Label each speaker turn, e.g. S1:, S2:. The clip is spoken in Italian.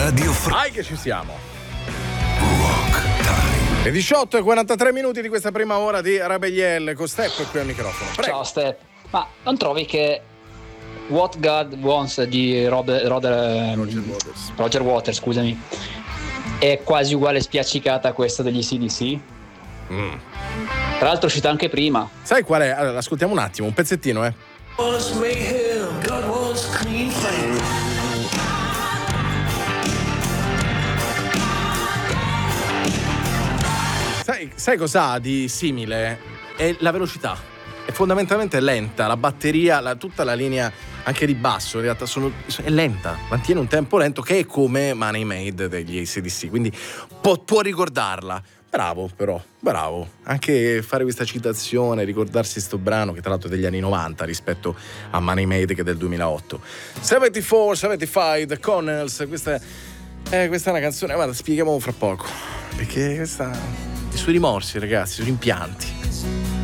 S1: Radio
S2: Vai che ci siamo.
S1: Rock Time.
S2: Le 18 e 43 minuti di questa prima ora di Rabelliel con Step qui al microfono. Prego.
S3: Ciao Step, ma non trovi che What God Wants di Roger Waters, scusami, è quasi uguale spiaccicata a questa degli AC/DC? Tra l'altro è uscita anche prima.
S2: Sai qual è? Allora, ascoltiamo un attimo, un pezzettino, Sai cos'ha di simile? È la velocità. È fondamentalmente lenta, la batteria, tutta la linea anche di basso in realtà è lenta, mantiene un tempo lento che è come Money Made degli AC/DC, quindi può ricordarla. Bravo però, bravo. Anche fare questa citazione, ricordarsi sto brano che tra l'altro è degli anni 90 rispetto a Money Made che è del 2008. 74-75 The Connells, questa è una canzone, guarda, spieghiamo fra poco, perché questa i suoi rimorsi, ragazzi, i suoi rimpianti.